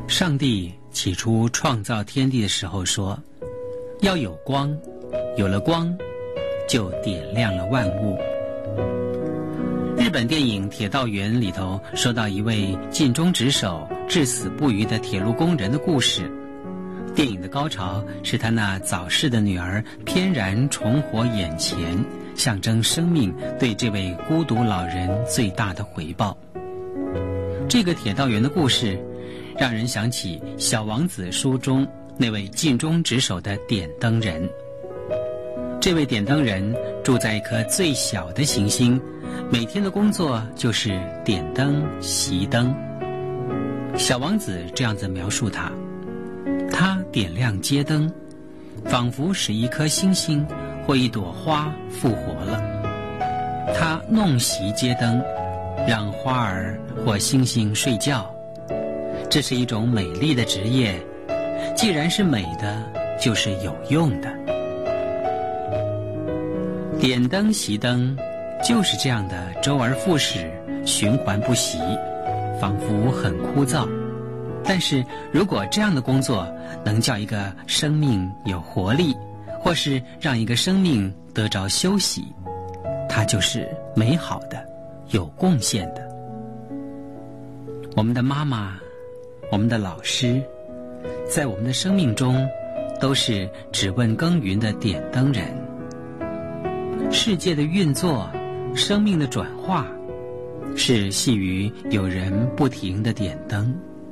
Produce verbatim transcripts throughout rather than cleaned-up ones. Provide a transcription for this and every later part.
上帝起初创造天地的时候说，要有光，有了光，就点亮了万物。日本电影《铁道员》里头说到一位尽忠职守、至死不渝的铁路工人的故事。电影的高潮是他那早逝的女儿翩然重活眼前，象征生命对这位孤独老人最大的回报。这个铁道员的故事让人想起《小王子》书中那位尽忠职守的点灯人。这位点灯人住在一颗最小的行星，每天的工作就是点灯熄灯。小王子这样子描述他，他点亮街灯，仿佛使一颗星星或一朵花复活了。他弄熄街灯，让花儿或星星睡觉。这是一种美丽的职业，既然是美的，就是有用的。点灯熄灯就是这样的周而复始，循环不息，仿佛很枯燥。但是如果这样的工作能叫一个生命有活力，或是让一个生命得着休息，它就是美好的，有贡献的。我们的妈妈，我们的老师，在我们的生命中都是只问耕耘的点灯人。世界的运作，生命的转化，是系于有人不停地点灯。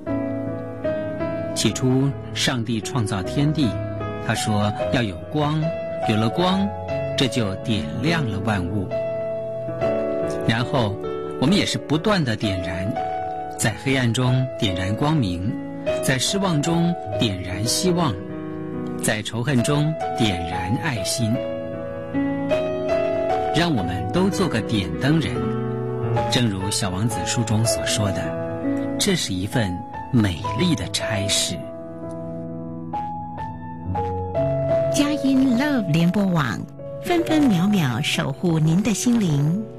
起初上帝创造天地，他说要有光，有了光，这就点亮了万物。然后我们也是不断地点燃，在黑暗中点燃光明，在失望中点燃希望，在仇恨中点燃爱心。让我们都做个点灯人，正如小王子书中所说的，这是一份美丽的差事。 佳音 Love 联播网，分分秒秒守护您的心灵。